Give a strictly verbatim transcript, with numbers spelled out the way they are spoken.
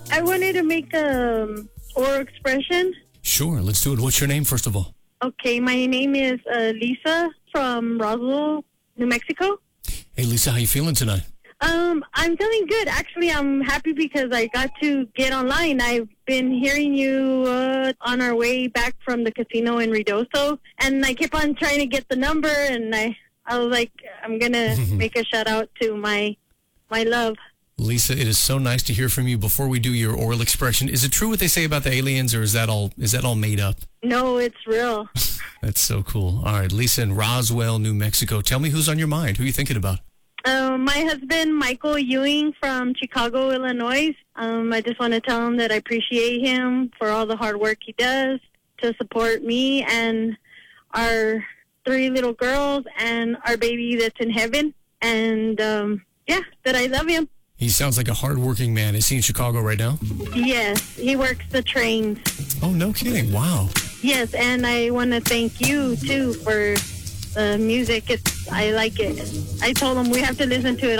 I wanted to make a um, oral expression. Sure, let's do it. What's your name, first of all? Okay, my name is uh, Lisa from Roswell, New Mexico. Hey, Lisa, how you feeling tonight? Um, I'm feeling good. Actually, I'm happy because I got to get online. I've been hearing you uh, on our way back from the casino in Ruidoso, and I kept on trying to get the number, and I, I was like, I'm going to make a shout out to my, my love. Lisa, it is so nice to hear from you. Before we do your oral expression, is it true what they say about the aliens, or is that all is that all made up? No, it's real. That's so cool. All right, Lisa in Roswell, New Mexico. Tell me who's on your mind. Who are you thinking about? Um, my husband, Michael Ewing from Chicago, Illinois. Um, I just want to tell him that I appreciate him for all the hard work he does to support me and our three little girls and our baby that's in heaven. And, um, yeah, that I love him. He sounds like a hardworking man. Is he in Chicago right now? Yes, he works the trains. Oh, no kidding. Wow. Yes, and I want to thank you, too, for the music. It's I like it. I told him we have to listen to it